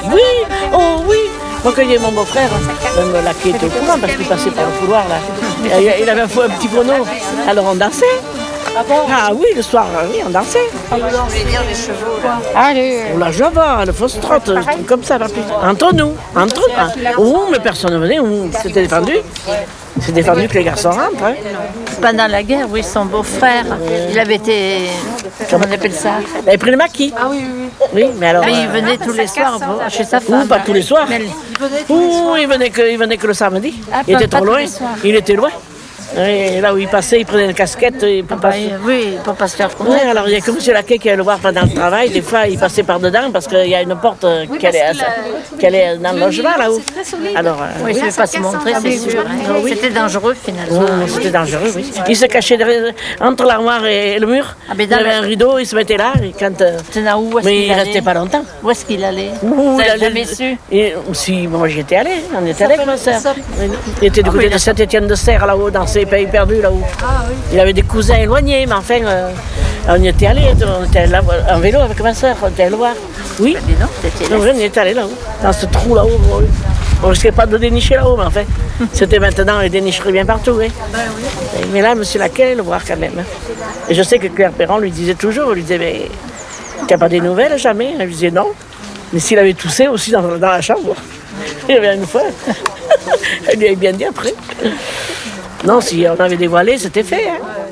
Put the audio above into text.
Oui, oh oui. Moi, quand il y avait mon beau-frère, même là qui était au courant, parce qu'il passait par le couloir, là, il avait un petit phono. Alors on dansait. Ah oui, le soir, oui, on dansait. Je voulais dire les chevaux, là. Allez. On la Java, le Foxtrot, comme ça, papy. Entre nous. Oh, mais personne ne venait, c'était défendu. C'est défendu que les garçons rentrent. Hein. Pendant la guerre, oui, son beau-frère, il avait été... Comment on appelle ça? Il avait pris le maquis. Ah oui, oui. Oui, mais alors. Mais il venait tous les soirs chez sa femme. Pas tous les soirs. Mais Il venait que le samedi. Il était pas trop tous loin. les soirs. Il était loin. Et là où il passait, il prenait une casquette pour passer. Oui, pour pas se faire Oui, connaître. alors il y a que M. Laquet qui allait le voir pendant le travail. Des fois, il passait par dedans parce qu'il y a une porte qui allait dans le logement là-haut. Alors, Oui, il ne veut pas se montrer, c'est sûr. Hein. C'était dangereux, finalement. c'était dangereux, oui. Il se cachait entre l'armoire et le mur. Ah, mais Il y dans avait un rideau, il se mettait là. Et quand, Où est-ce mais qu'il il allait? restait pas longtemps. Où est-ce qu'il allait? Ouh, Vous il n'avez allait- jamais su? Et, si, moi j'y étais allé, on était allé avec ma sœur. Il était du côté de Saint-Étienne-de-Serre là-haut, dans ses pays perdus là-haut. Il avait des cousins éloignés, mais enfin, on y était allé, on était là, en vélo avec ma sœur, on était allé le voir. Oui, Mais non, c'était on y était allé là-haut, dans ce trou là-haut. On ne risquait pas de dénicher là-haut, mais enfin, c'était maintenant, les dénicheries bien partout. Hein. Mais là, M. Laquelle, le voir quand même. Hein. Et je sais que Claire Perron lui disait toujours, lui disait, mais tu n'as pas des nouvelles jamais? Elle lui disait non. Mais s'il avait toussé aussi dans la chambre, il y avait une fois. Elle lui avait bien dit après. Non, si on avait dévoilé, c'était fait. Hein.